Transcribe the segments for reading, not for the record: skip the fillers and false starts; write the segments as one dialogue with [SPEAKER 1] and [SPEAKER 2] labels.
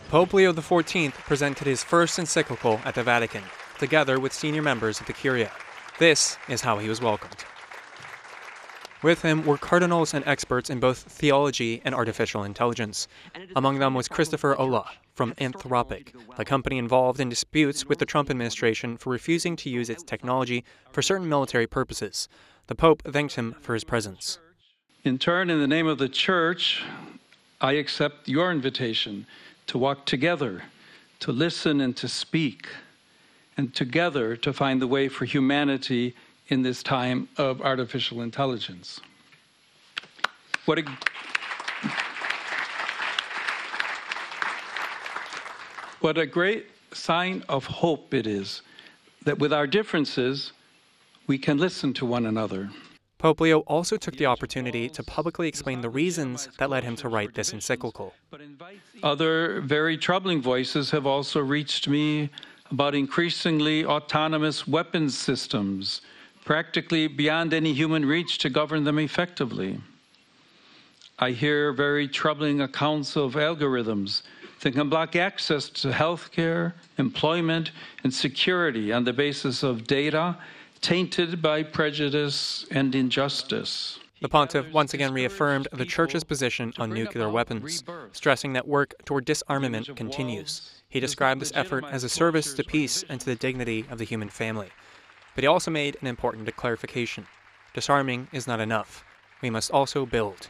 [SPEAKER 1] Pope Leo XIV presented his first encyclical at the Vatican, together with senior members of the Curia. This is how he was welcomed. With him were cardinals and experts in both theology and artificial intelligence. Among them was Christopher Olah from Anthropic, the company involved in disputes with the Trump administration for refusing to use its technology for certain military purposes. The Pope thanked him for his presence.
[SPEAKER 2] In turn, in the name of the Church, I accept your invitation to walk together, to listen and to speak, and together to find the way for humanity in this time of artificial intelligence. What a great sign of hope it is that with our differences, we can listen to one another.
[SPEAKER 1] Pope Leo also took the opportunity to publicly explain the reasons that led him to write this encyclical.
[SPEAKER 2] Other very troubling voices have also reached me about increasingly autonomous weapons systems, practically beyond any human reach to govern them effectively. I hear very troubling accounts of algorithms that can block access to healthcare, employment, and security on the basis of data tainted by prejudice and injustice.
[SPEAKER 1] The pontiff once again reaffirmed the Church's position on nuclear weapons, stressing that work toward disarmament continues. He described this effort as a service to peace and to the dignity of the human family. But he also made an important clarification. Disarming is not enough. We must also build.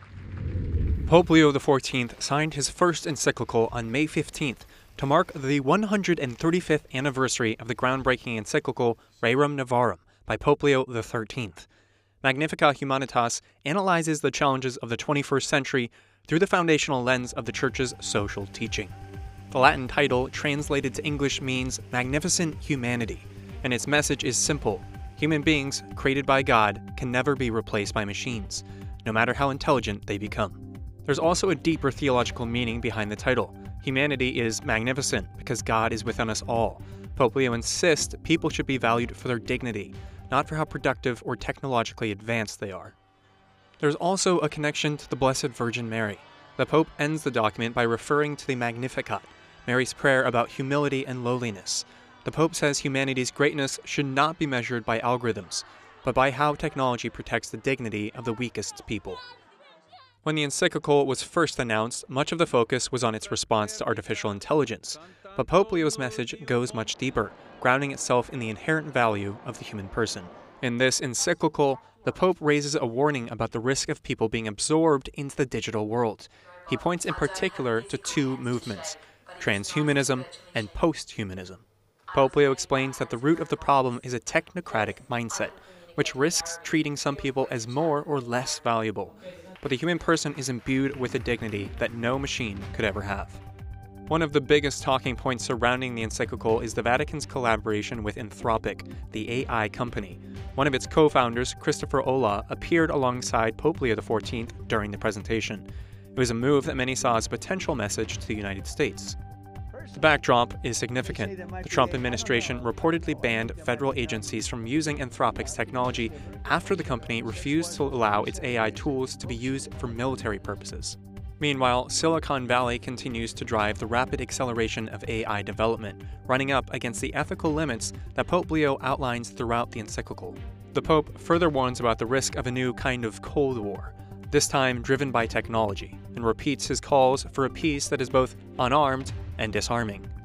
[SPEAKER 1] Pope Leo XIV signed his first encyclical on May 15th to mark the 135th anniversary of the groundbreaking encyclical Rerum Novarum by Pope Leo XIII. Magnificat Humanitas analyzes the challenges of the 21st century through the foundational lens of the Church's social teaching. The Latin title translated to English means Magnificent Humanity, and its message is simple. Human beings, created by God, can never be replaced by machines, no matter how intelligent they become. There's also a deeper theological meaning behind the title. Humanity is magnificent because God is within us all. Pope Leo insists people should be valued for their dignity, not for how productive or technologically advanced they are. There's also a connection to the Blessed Virgin Mary. The Pope ends the document by referring to the Magnificat, Mary's prayer about humility and lowliness. The Pope says humanity's greatness should not be measured by algorithms, but by how technology protects the dignity of the weakest people. When the encyclical was first announced, much of the focus was on its response to artificial intelligence, but Pope Leo's message goes much deeper, grounding itself in the inherent value of the human person. In this encyclical, the Pope raises a warning about the risk of people being absorbed into the digital world. He points in particular to two movements, transhumanism and posthumanism. Pope Leo explains that the root of the problem is a technocratic mindset, which risks treating some people as more or less valuable. But the human person is imbued with a dignity that no machine could ever have. One of the biggest talking points surrounding the encyclical is the Vatican's collaboration with Anthropic, the AI company. One of its co-founders, Christopher Olah, appeared alongside Pope Leo XIV during the presentation. It was a move that many saw as a potential message to the United States. The backdrop is significant. The Trump administration reportedly banned federal agencies from using Anthropic's technology after the company refused to allow its AI tools to be used for military purposes. Meanwhile, Silicon Valley continues to drive the rapid acceleration of AI development, running up against the ethical limits that Pope Leo outlines throughout the encyclical. The Pope further warns about the risk of a new kind of Cold War, this time driven by technology, and repeats his calls for a peace that is both unarmed and disarming.